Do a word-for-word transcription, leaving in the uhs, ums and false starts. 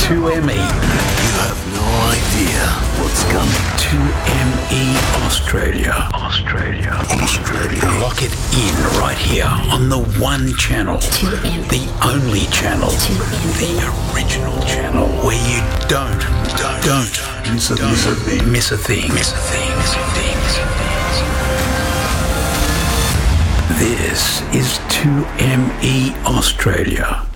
two M E. You have no idea what's coming. two M E Australia. Australia. Australia. Lock it in right here on the one channel. two M E. The only channel. two M E. The original channel where you don't, don't, don't Miss a, miss a thing. miss a thing. Miss a thing. Miss a thing. Miss a thing. This is two M E Australia.